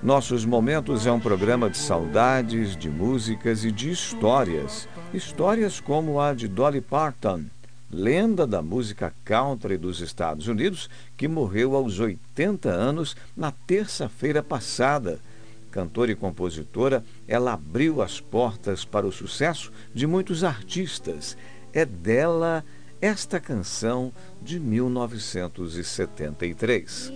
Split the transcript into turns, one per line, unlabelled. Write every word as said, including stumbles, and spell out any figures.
Nossos Momentos é um programa de saudades, de músicas e de histórias. Histórias como a de Dolly Parton, lenda da música country dos Estados Unidos, que morreu aos oitenta anos na terça-feira passada. Cantora e compositora, ela abriu as portas para o sucesso de muitos artistas. É dela esta canção de mil novecentos e setenta e três.